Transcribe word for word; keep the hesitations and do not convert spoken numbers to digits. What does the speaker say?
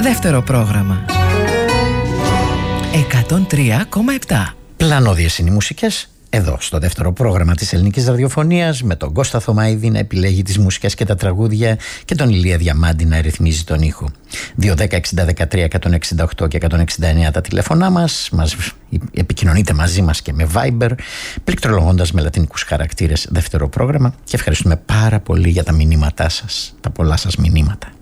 Δεύτερο πρόγραμμα εκατόν τρία κόμμα επτά. Πλανόδιες είναι οι μουσικές. Εδώ στο δεύτερο πρόγραμμα της ελληνικής ραδιοφωνίας, με τον Κώστα Θωμαίδη να επιλέγει τις μουσικές και τα τραγούδια και τον Ηλία Διαμάντη να ρυθμίζει τον ήχο. δύο δέκα εξήντα δεκατρία εκατόν εξήντα οκτώ και εκατόν εξήντα εννέα τα τηλέφωνά μας. Μας επικοινωνείτε μαζί μας και με Viber, πληκτρολογώντας με λατινικούς χαρακτήρες δεύτερο πρόγραμμα, και ευχαριστούμε πάρα πολύ για τα μηνύματά σας, τα πολλά σας μηνύματα.